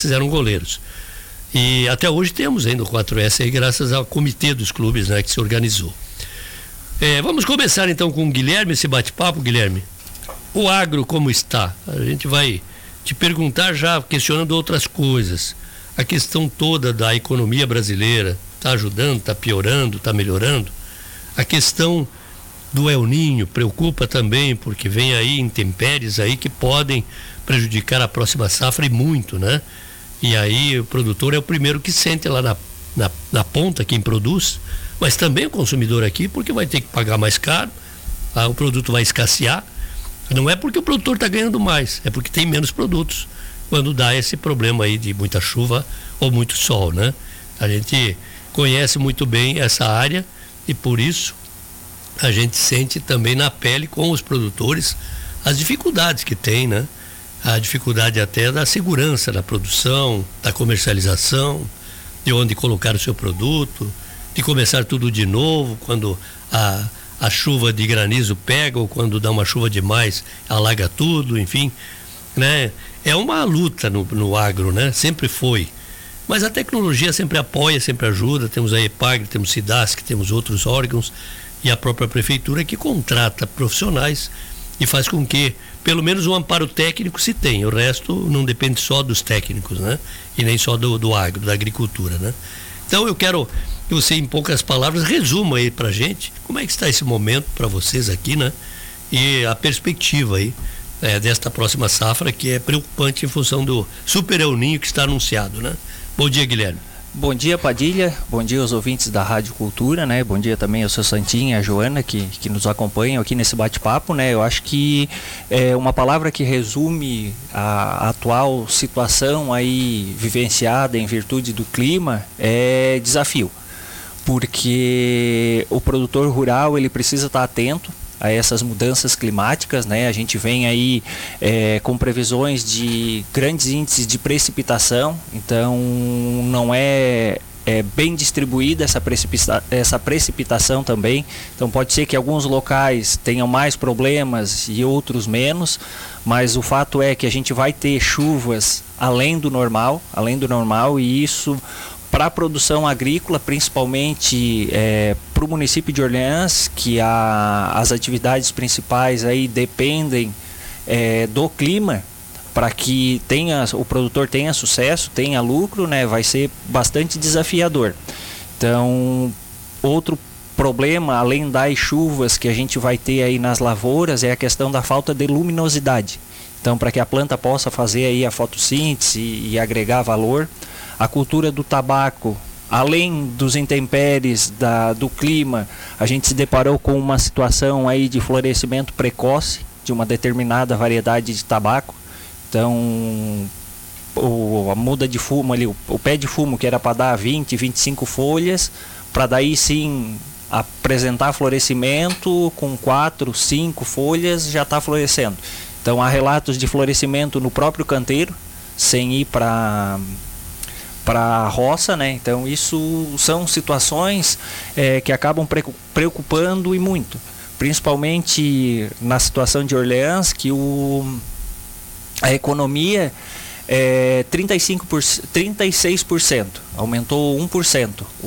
eram goleiros. E até hoje temos ainda o 4S aí, graças ao comitê dos clubes, né, que se organizou. Vamos começar então com o Guilherme, esse bate-papo, Guilherme. O agro como está? A gente vai te perguntar já questionando outras coisas. A questão toda da economia brasileira, está ajudando, está piorando, está melhorando? A questão do El Niño preocupa também, porque vem aí intempéries aí que podem prejudicar a próxima safra e muito, né? E aí o produtor é o primeiro que sente lá na ponta, quem produz, mas também o consumidor aqui, porque vai ter que pagar mais caro, o produto vai escassear. Não é porque o produtor está ganhando mais, é porque tem menos produtos, quando dá esse problema aí de muita chuva ou muito sol, né? A gente conhece muito bem essa área e por isso a gente sente também na pele com os produtores as dificuldades que tem, né? A dificuldade até da segurança da produção, da comercialização, de onde colocar o seu produto, de começar tudo de novo quando a chuva de granizo pega ou quando dá uma chuva demais alaga tudo, enfim, né? É uma luta no agro, né? Sempre foi. Mas a tecnologia sempre apoia, sempre ajuda. Temos a EPAGRE, temos o SIDASC, temos outros órgãos e a própria prefeitura que contrata profissionais e faz com que pelo menos um amparo técnico se tenha. O resto não depende só dos técnicos, né? E nem só do agro, da agricultura, né? Então eu quero que você, em poucas palavras, resuma aí pra gente como é que está esse momento para vocês aqui, né? E a perspectiva aí desta próxima safra, que é preocupante em função do Super El Niño que está anunciado, né? Bom dia, Guilherme. Bom dia, Padilha. Bom dia aos ouvintes da Rádio Cultura, né? Bom dia também ao seu Santinho e à Joana que nos acompanham aqui nesse bate-papo, né? Eu acho que uma palavra que resume a atual situação aí vivenciada em virtude do clima é desafio. Porque o produtor rural, ele precisa estar atento a essas mudanças climáticas, né? A gente vem aí com previsões de grandes índices de precipitação, então não é bem distribuída essa precipitação também, então pode ser que alguns locais tenham mais problemas e outros menos, mas o fato é que a gente vai ter chuvas além do normal, e isso para a produção agrícola, principalmente para o município de Orleans, que as atividades principais aí dependem do clima, para que o produtor tenha sucesso, tenha lucro, né, vai ser bastante desafiador. Então, outro problema, além das chuvas que a gente vai ter aí nas lavouras, é a questão da falta de luminosidade. Então, para que a planta possa fazer aí a fotossíntese e agregar valor, a cultura do tabaco, além dos intempéries do clima, a gente se deparou com uma situação aí de florescimento precoce de uma determinada variedade de tabaco. Então, a muda de fumo ali, o pé de fumo que era para dar 20, 25 folhas, para daí sim apresentar florescimento com 4, 5 folhas já está florescendo. Então, há relatos de florescimento no próprio canteiro, sem ir para a roça, né? Então isso são situações que acabam preocupando e muito, principalmente na situação de Orleans, que a economia 36%, aumentou 1%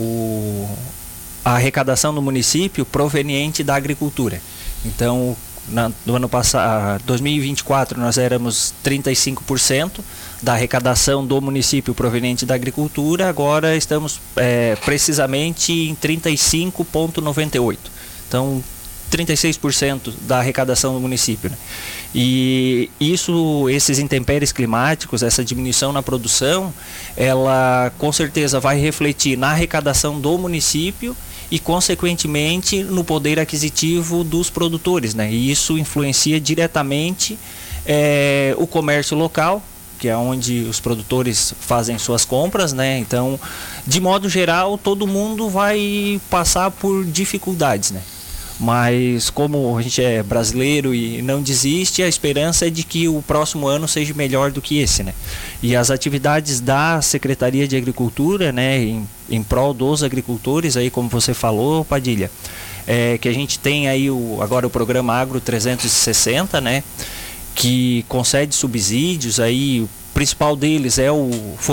a arrecadação do município proveniente da agricultura. Então no ano passado, 2024, nós éramos 35% da arrecadação do município proveniente da agricultura, agora estamos precisamente em 35,98%. Então, 36% da arrecadação do município, né? E esses intempéries climáticos, essa diminuição na produção, ela com certeza vai refletir na arrecadação do município e, consequentemente, no poder aquisitivo dos produtores, né? E isso influencia diretamente o comércio local, que é onde os produtores fazem suas compras, né? Então, de modo geral, todo mundo vai passar por dificuldades, né? Mas como a gente é brasileiro e não desiste, a esperança é de que o próximo ano seja melhor do que esse, né? E as atividades da Secretaria de Agricultura, né, em prol dos agricultores, aí como você falou, Padilha, que a gente tem aí agora o programa Agro 360, né, que concede subsídios aí principal deles é o